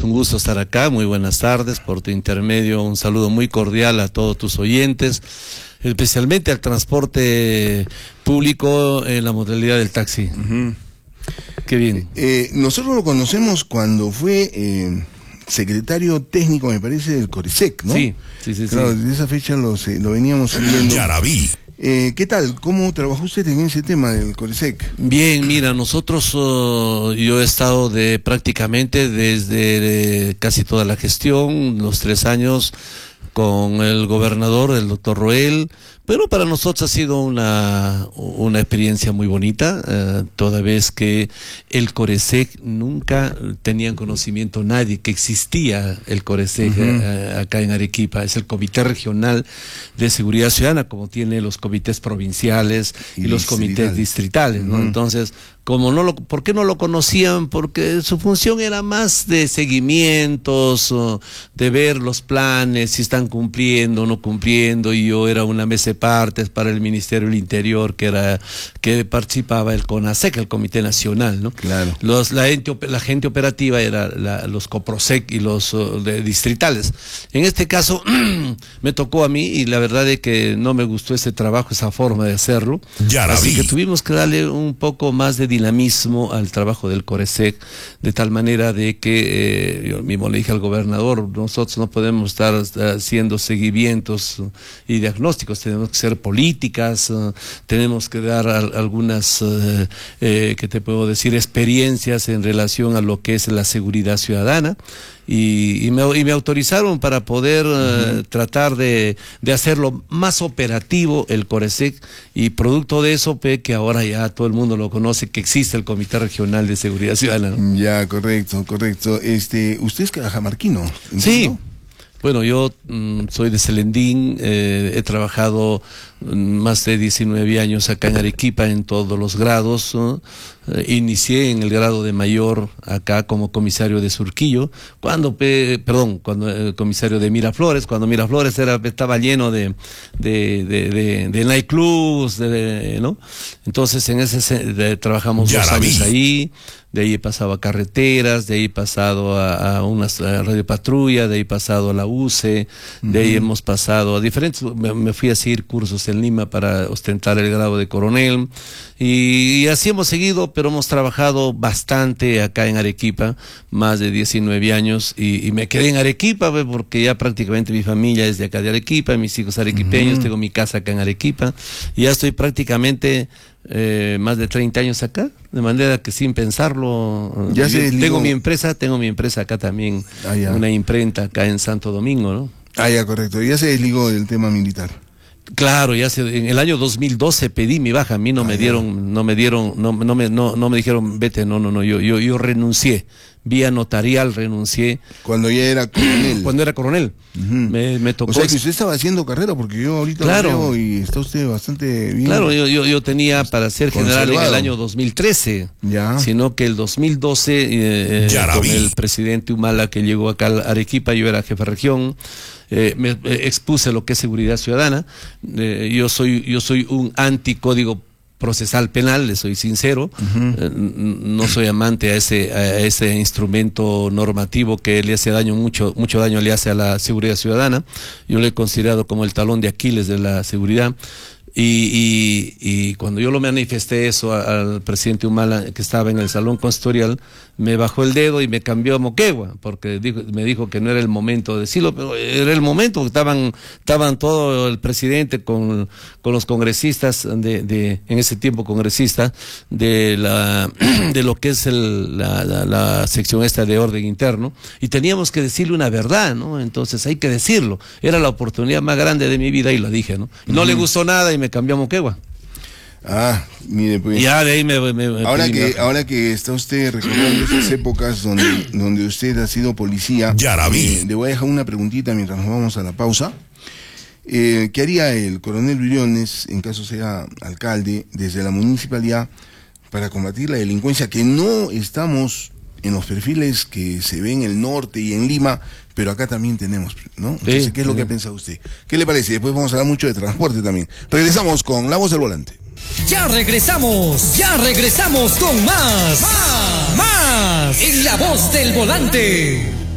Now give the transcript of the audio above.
un gusto estar acá, muy buenas tardes, por tu intermedio un saludo muy cordial a todos tus oyentes, especialmente al transporte público en la modalidad del taxi. Qué bien. Nosotros lo conocemos cuando fue secretario técnico, me parece, del Coresec, ¿no? Sí. Claro, desde esa fecha lo veníamos siguiendo. Yaraví. ¿Qué tal? ¿Cómo trabajó usted en ese tema del Coresec? Bien, mira, nosotros, yo he estado prácticamente desde casi toda la gestión, los 3 años con el gobernador, el doctor Roel, pero para nosotros ha sido una experiencia muy bonita, toda vez que el Coresec nunca tenían conocimiento nadie que existía el Coresec acá en Arequipa. Es el Comité Regional de Seguridad Ciudadana, como tiene los comités provinciales y los comités distritales, ¿no? Entonces, ¿por qué no lo conocían? Porque su función era más de seguimientos, de ver los planes, si están cumpliendo o no cumpliendo, y yo era una mesa de partes para el Ministerio del Interior, que participaba el CONASEC, el Comité Nacional, ¿no? Claro. La gente operativa era los COPROSEC y los distritales. En este caso, me tocó a mí, y la verdad es que no me gustó ese trabajo, esa forma de hacerlo. Así que tuvimos que darle un poco más de dinamismo al trabajo del Coresec, de tal manera de que yo mismo le dije al gobernador, nosotros no podemos estar haciendo seguimientos y diagnósticos, tenemos que hacer políticas, tenemos que dar algunas, ¿qué te puedo decir?, experiencias en relación a lo que es la seguridad ciudadana. Y me autorizaron para poder tratar de hacerlo más operativo el Coresec, y producto de eso, que ahora ya todo el mundo lo conoce, que existe el Comité Regional de Seguridad Ciudadana, ¿no? Ya, correcto. Usted es cajamarquino, ¿entiendo? Sí. Bueno, yo soy de Selendín, he trabajado más de 19 años acá en Arequipa en todos los grados, ¿no? Inicié en el grado de mayor acá como comisario de Surquillo, cuando comisario de Miraflores, cuando Miraflores estaba lleno de nightclubs, ¿no? Entonces trabajamos 2 años ahí. De ahí he pasado a carreteras, de ahí he pasado a unas radio patrulla, de ahí he pasado a la UCE, de ahí hemos pasado a diferentes, me fui a seguir cursos en Lima para ostentar el grado de coronel, y así hemos seguido, pero hemos trabajado bastante acá en Arequipa, más de 19 años, y me quedé en Arequipa, porque ya prácticamente mi familia es de acá de Arequipa, mis hijos arequipeños, tengo mi casa acá en Arequipa, y ya estoy prácticamente más de 30 años acá, de manera que sin pensarlo, tengo mi empresa acá también, una imprenta acá en Santo Domingo, ¿no? Ya, correcto. Ya se desligó del tema militar. Claro, en el año 2012 pedí mi baja, a mí no me dijeron vete, yo renuncié. Vía notarial renuncié. Cuando ya era coronel. Cuando era coronel. Me tocó. O sea, que usted estaba haciendo carrera, porque yo ahorita lo veo y está usted bastante bien. Claro, yo tenía para ser general en el año 2013. Ya. Sino que el 2012, con el presidente Humala, que llegó acá a Arequipa, yo era jefe de región. Me expuse lo que es seguridad ciudadana. Yo soy un anticódigo procesal penal, le soy sincero. No soy amante a ese instrumento normativo que le hace mucho daño le hace a la seguridad ciudadana. Yo lo he considerado como el talón de Aquiles de la seguridad. Y cuando yo lo manifesté eso al presidente Humala, que estaba en el salón consistorial, me bajó el dedo y me cambió a Moquegua, porque me dijo que no era el momento de decirlo, pero era el momento, estaban todo el presidente con los congresistas en ese tiempo congresista de lo que es la sección esta de orden interno, y teníamos que decirle una verdad, ¿no? Entonces hay que decirlo. Era la oportunidad más grande de mi vida y lo dije, ¿no? Y no le gustó nada y me cambió a Moquegua. Mire, pues. Ya de ahí ahora que está usted recordando esas épocas donde usted ha sido policía, le voy a dejar una preguntita mientras nos vamos a la pausa. ¿Qué haría el coronel Briones, en caso sea alcalde, desde la municipalidad para combatir la delincuencia, que no estamos en los perfiles que se ven en el norte y en Lima, pero acá también tenemos, ¿no? Entonces, ¿qué es lo que ha pensado usted? ¿Qué le parece? Después vamos a hablar mucho de transporte también. Regresamos con La Voz del Volante. Ya regresamos con más en La Voz del Volante.